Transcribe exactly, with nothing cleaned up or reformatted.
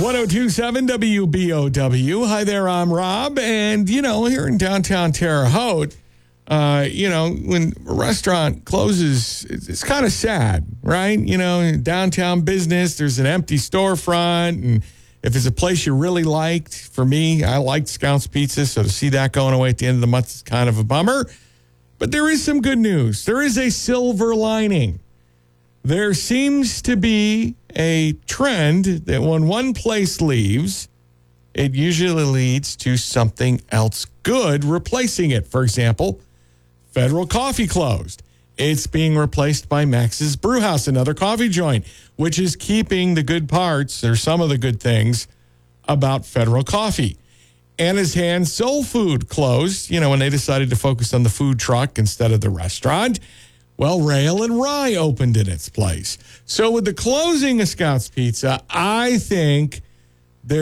one oh two point seven W B O W. Hi there, I'm Rob. And, you know, here in downtown Terre Haute, uh, you know, when a restaurant closes, it's, it's kind of sad, right? You know, in downtown business, there's an empty storefront. And if it's a place you really liked, for me, I liked Scout's Pizza. So to see that going away at the end of the month is kind of a bummer. But there is some good news. There is a silver lining. There seems to be a trend that when one place leaves, it usually leads to something else good replacing it. For example, Federal Coffee closed. It's being replaced by Max's Brewhouse, another coffee joint, which is keeping the good parts, or some of the good things, about Federal Coffee. Anna's Hand Soul Food closed, you know, when they decided to focus on the food truck instead of the restaurant. Well, Rail and Rye opened in its place. So with the closing of Scout's Pizza, I think